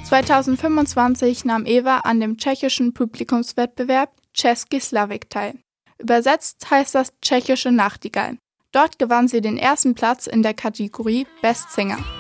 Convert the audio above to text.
2025 nahm Eva an dem tschechischen Publikumswettbewerb Český Slavík teil. Übersetzt heißt das tschechische Nachtigall. Dort gewann sie den ersten Platz in der Kategorie Best Singer.